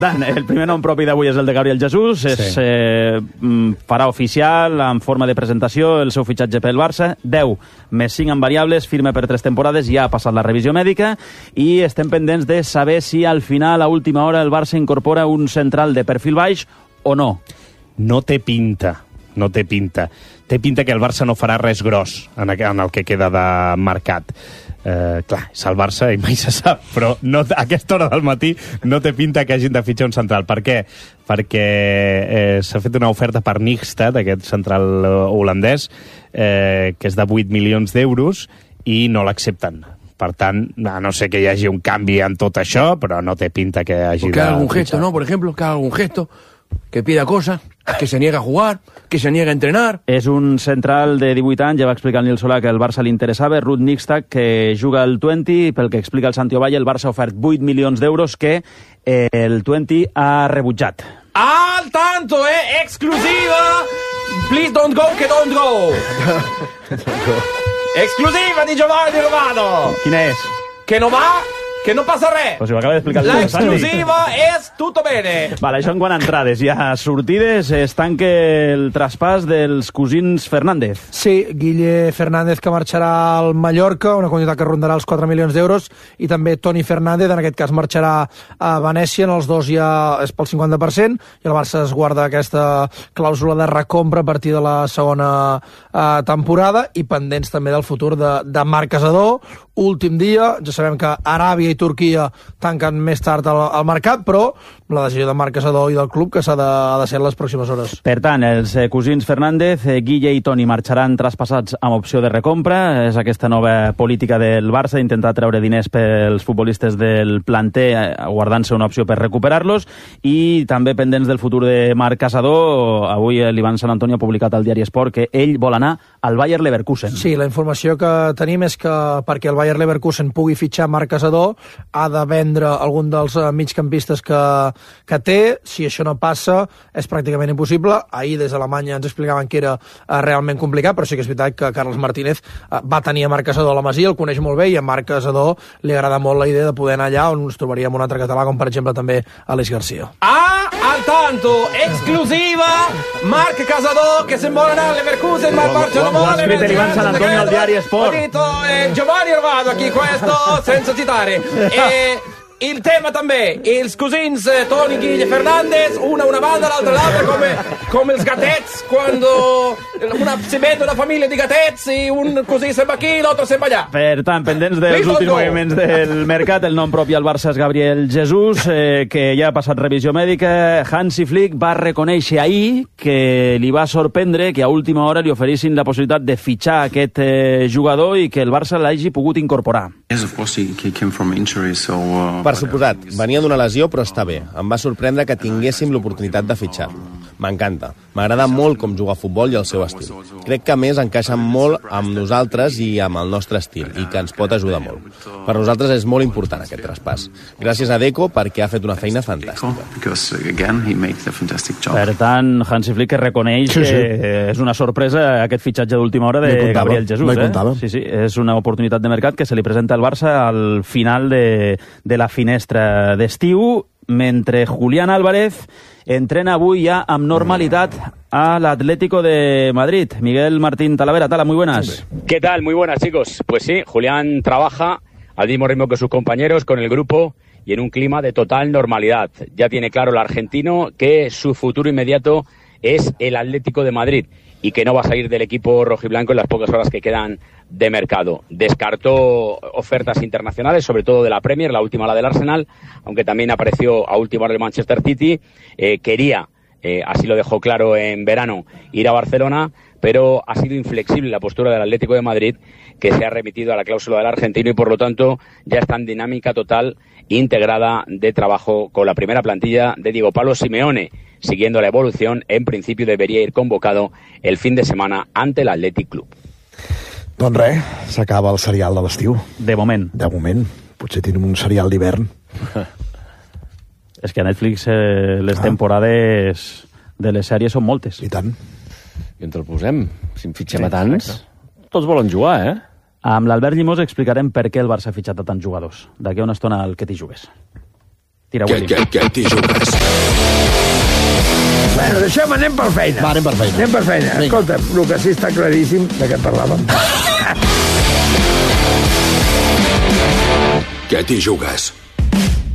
El primer nom propi d'avui és el de Gabriel Jesús. Farà oficial, en forma de presentació, el seu fitxatge pel Barça. 10 més 5 en variables, firme per 3 temporades, ja ha passat la revisió mèdica i estem pendents de saber si al final, a última hora, el Barça incorpora un central de perfil baix o no. No té pinta. Té pinta que el Barça no farà res gros en el que queda de mercat. Clar, és el Barça i mai se sap, però no, a aquesta hora del matí no té pinta que hagin de fitxar un central. Per què? Perquè s'ha fet una oferta per Nijstad, aquest central holandès, que és de 8 milions d'euros, i no l'accepten. Per tant, a no sé que hi hagi un canvi en tot això, però no té pinta que hagi que haga algún gesto, ¿no? Por ejemplo, que haga algún gesto, que pida cosas, que se niega a jugar, que se niega a entrenar. És un central de 18 anys, ja va explicar el Nil Solà que el Barça li interessava, Ruud Nijstad, que juga al Twente, pel que explica el Santi Ovalle, el Barça ha ofert 8 milions d'euros que el Twente ha rebutjat. ¡Al tanto, exclusiva! Please don't go, que don't go! Exclusiva di Giovanni Romano! Quina és? Que no va, que no passa res. Pues ho acaba d'explicar la exclusiva és tutto bene. Vale, això en quant a entrades. I a sortides es tanca el traspàs dels cosins Fernández. Sí, Guille Fernández, que marxarà al Mallorca, una quantitat que rondarà els 4 milions d'euros, i també Toni Fernández, en aquest cas marxarà a Venècia, en els dos ja és pel 50%, i el Barça es guarda aquesta clàusula de recompra a partir de la segona temporada, i pendents també del futur de Marc Casador. Últim dia, ja sabem que Aràbia i Turquia tanquen més tard al mercat, però la decisió de Marc Casador i del club que ha de ser en les pròximes hores. Per tant, els cosins Fernández, Guille i Toni marxaran traspassats amb opció de recompra. És aquesta nova política del Barça, intentar treure diners pels futbolistes del planter, guardant-se una opció per recuperar-los, i també pendents del futur de Marc Casador. Avui l'Ivan Sant Antonio ha publicat al diari Esport que ell vol anar al Bayer Leverkusen. Sí, la informació que tenim és que perquè el Bayer Leverkusen pugui fitxar Marc Casador ha de vendre algun dels migcampistes que té. Si això no passa, és pràcticament impossible. Ahir des d'Alemanya ens explicaven que era realment complicat, però sí que és veritat que Carles Martínez va tenir a Marc Casador a la Masia, el coneix molt bé, i a Marc Casador li agrada molt la idea de poder anar allà on ens trobaríem un altre català, com per exemple també Aleix Garcia. Al tanto, exclusiva, Marc Casador, che se vuole andare al Leverkusen, ma il Barça non vuole. Ho ha scritto l'Ivan Sant Antonio al diari Sport. Ho detto Giovanni Romano, qui questo, senza citare. Il tema també, els cosins Toni Guille Fernández, una banda, l'altra, come els gatets, quando si vede una família de gatets i un cosí se'n va aquí i l'altre se'n va allà. Per tant, pendents dels últims moviments del mercat, el nom propi al Barça és Gabriel Jesús, que ja ha passat revisió mèdica. Hansi Flick va reconèixer ahir que li va sorprendre que a última hora li oferissin la possibilitat de fitxar aquest jugador i que el Barça l'hagi pogut incorporar. Per suposat, venia d'una lesió però està bé. Em va sorprendre que tinguéssim l'oportunitat de fitxar-lo. M'encanta. M'agrada molt com juga a futbol i el seu estil. Crec que a més encaixa molt amb nosaltres i amb el nostre estil i que ens pot ajudar molt. Per nosaltres és molt important aquest traspàs. Gràcies a Deco perquè ha fet una feina fantàstica. Per tant, Hansi Flick reconeix que és una sorpresa aquest fitxatge d'última hora de Gabriel Jesús. Sí, és una oportunitat de mercat que se li presenta al Barça al final de la finestra d'estiu, mentre Julián Álvarez entrena avui ja amb normalitat a l'Atlético de Madrid. Miguel Martín Talavera, Tala, muy buenas. ¿Qué tal? Muy buenas, chicos. Pues sí, Julián trabaja al mismo ritmo que sus compañeros, con el grupo y en un clima de total normalidad. Ya tiene claro el argentino que su futuro inmediato es el Atlético de Madrid y que no va a salir del equipo rojiblanco en las pocas horas que quedan de mercado. Descartó ofertas internacionales, sobre todo de la Premier, la última la del Arsenal, aunque también apareció a última hora el Manchester City. Quería, así lo dejó claro en verano, ir a Barcelona, pero ha sido inflexible la postura del Atlético de Madrid, que se ha remitido a la cláusula del argentino y por lo tanto ya está en dinámica total integrada de trabajo con la primera plantilla de Diego Pablo Simeone. Siguiendo la evolución, en principio debería ir convocado el fin de semana ante el Athletic Club. Doncs res, s'acaba el serial de l'estiu. De moment. De moment. Potser tenim un serial d'hivern. És que a Netflix les temporades de les sèries són moltes. I tant. I on te'l posem? Si en fitxem a tants, tots volen jugar, Amb l'Albert Llimós explicarem per què el Barça ha fitxat a tants jugadors. D'aquí a una estona el que t'hi jugues. Tira, Willy. Què t'hi jugues? Bueno, deixem, anem per feina. Va, anem per feina. Anem per feina. Escolta, el que sí està claríssim de què parlàvem. Què t'hi jugues?